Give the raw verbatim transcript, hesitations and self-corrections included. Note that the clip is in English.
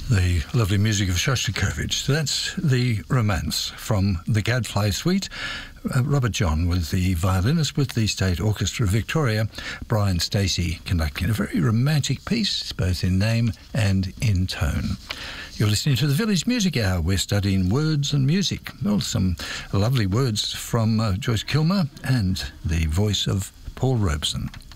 The lovely music of Shostakovich. That's The Romance from the Gadfly Suite. Uh, Robert John with the violinist with the State Orchestra of Victoria, Brian Stacey conducting a very romantic piece, both in name and in tone. You're listening to the Village Music Hour. We're studying words and music. Well, some lovely words from uh, Joyce Kilmer and the voice of Paul Robeson.